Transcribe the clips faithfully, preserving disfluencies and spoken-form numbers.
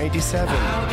siebenundachtzig.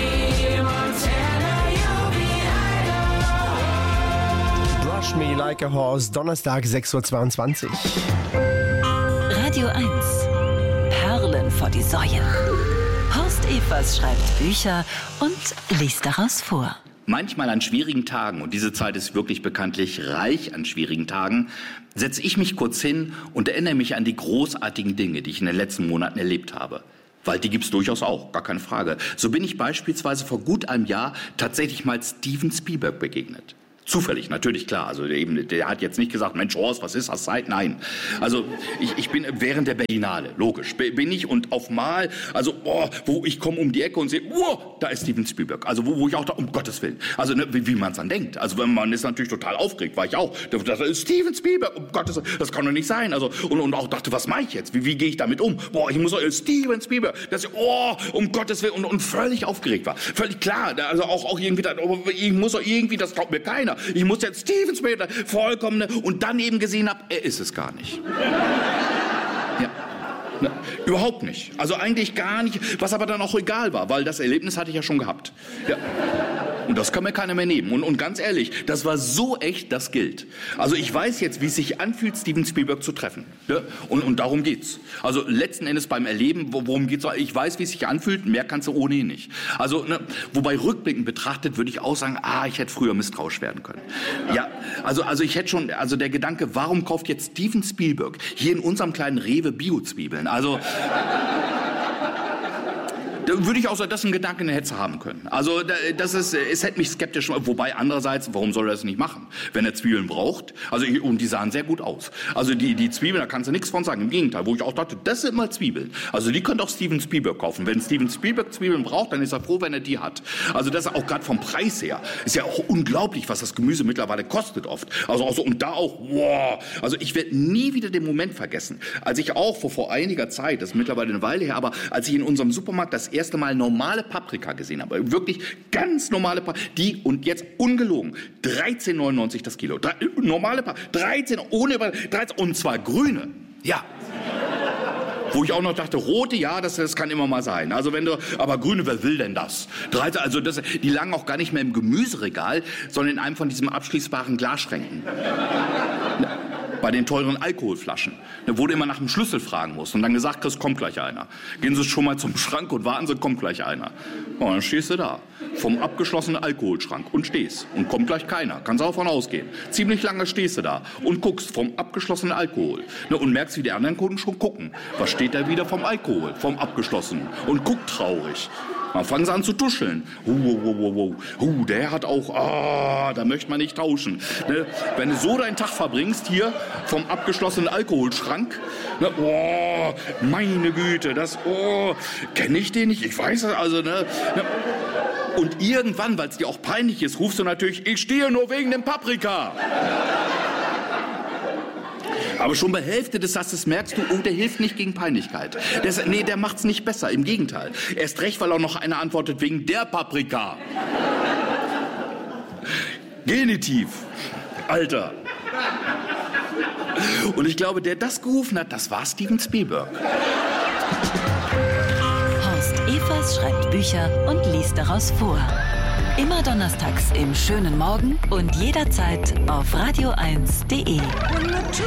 Brush Me Like a Horse, Donnerstag sechs Uhr zweiundzwanzig. Radio eins. Perlen vor die Säue. Horst Evers schreibt Bücher und liest daraus vor. Manchmal an schwierigen Tagen, und diese Zeit ist wirklich bekanntlich reich an schwierigen Tagen, setze ich mich kurz hin und erinnere mich an die großartigen Dinge, die ich in den letzten Monaten erlebt habe. Weil die gibt's durchaus auch, gar keine Frage. So bin ich beispielsweise vor gut einem Jahr tatsächlich mal Steven Spielberg begegnet. Zufällig, natürlich, klar. Also eben, der hat jetzt nicht gesagt, Mensch, Horst, was ist das Zeit? Nein. Also ich, ich bin während der Berlinale, logisch, bin ich und auf Mal, also oh, wo ich komme um die Ecke und sehe, oh, da ist Steven Spielberg. Also wo, wo ich auch da, um Gottes Willen, also ne, wie, wie man es dann denkt. Also wenn man ist natürlich total aufgeregt, war ich auch. Das ist Steven Spielberg, um Gottes Willen, das kann doch nicht sein. Also und, und auch dachte, was mache ich jetzt? Wie, wie gehe ich damit um? Boah, ich muss doch, Steven Spielberg, das ist, oh, um Gottes Willen und, und völlig aufgeregt war. Völlig klar, also auch, auch irgendwie, ich muss doch irgendwie, das glaubt mir keiner. Ich muss jetzt Steven Spielberg vollkommen und dann eben gesehen habe, er ist es gar nicht. Ja. Na, überhaupt nicht. Also eigentlich gar nicht, was aber dann auch egal war, weil das Erlebnis hatte ich ja schon gehabt. Ja. Und das kann mir keiner mehr nehmen. Und, und ganz ehrlich, das war so echt, das gilt. Also ich weiß jetzt, wie es sich anfühlt, Steven Spielberg zu treffen. Ja? Und, und darum geht's. Also letzten Endes beim Erleben, worum geht's? Ich weiß, wie es sich anfühlt, mehr kannst du ohnehin nicht. Also, ne, wobei rückblickend betrachtet, würde ich auch sagen, ah, ich hätte früher misstrauisch werden können. Ja, also, also ich hätte schon, also der Gedanke, warum kauft jetzt Steven Spielberg hier in unserem kleinen Rewe Bio-Zwiebeln? Also... Da würde ich auch sagen, das ist ein Gedanke, den hätte haben können. Also das ist, es hätte mich skeptisch, wobei andererseits, warum soll er das nicht machen, wenn er Zwiebeln braucht? Also und die sahen sehr gut aus. Also die die Zwiebeln, da kannst du nichts von sagen. Im Gegenteil, wo ich auch dachte, das sind mal Zwiebeln. Also die könnte auch Steven Spielberg kaufen. Wenn Steven Spielberg Zwiebeln braucht, dann ist er froh, wenn er die hat. Also das auch gerade vom Preis her ist ja auch unglaublich, was das Gemüse mittlerweile kostet oft. Also auch so, und da auch, wow. Also ich werde nie wieder den Moment vergessen, als ich auch vor vor einiger Zeit, das ist mittlerweile eine Weile her, aber als ich in unserem Supermarkt das erste Mal normale Paprika gesehen habe, wirklich ganz normale Paprika, die, und jetzt ungelogen, dreizehn neunundneunzig das Kilo, Drei, normale Paprika, dreizehn, ohne, dreizehn, und zwar grüne, ja. Wo ich auch noch dachte, rote, ja, das, das kann immer mal sein. Also wenn du, aber grüne, wer will denn das? dreizehn, also das, die lagen auch gar nicht mehr im Gemüseregal, sondern in einem von diesen abschließbaren Glasschränken. Bei den teuren Alkoholflaschen, wo du immer nach dem Schlüssel fragen musst und dann gesagt kriegst, kommt gleich einer. Gehen Sie schon mal zum Schrank und warten Sie, kommt gleich einer. Und dann stehst du da, vom abgeschlossenen Alkoholschrank und stehst und kommt gleich keiner. Kannst auch davon ausgehen. Ziemlich lange stehst du da und guckst vom abgeschlossenen Alkohol und merkst, wie die anderen Kunden schon gucken. Was steht da wieder vom Alkohol, vom abgeschlossenen und guckt traurig. Dann fangen sie an zu tuscheln. Uh, uh, uh, uh, uh, der hat auch, ah, da möchte man nicht tauschen. Ne? Wenn du so deinen Tag verbringst, hier vom abgeschlossenen Alkoholschrank, ne? Oh, meine Güte, das, oh, kenne ich den nicht? Ich weiß es, also, ne? ne? Und irgendwann, weil es dir auch peinlich ist, rufst du natürlich, ich stehe nur wegen dem Paprika. Aber schon bei Hälfte des Satzes merkst du, oh, der hilft nicht gegen Peinlichkeit. Der, nee, der macht's nicht besser, im Gegenteil. Erst recht, weil auch noch einer antwortet, wegen der Paprika. Genitiv. Alter. Und ich glaube, der das gerufen hat, das war Steven Spielberg. Horst Evers schreibt Bücher und liest daraus vor. Immer donnerstags im schönen Morgen und jederzeit auf radio eins punkt de.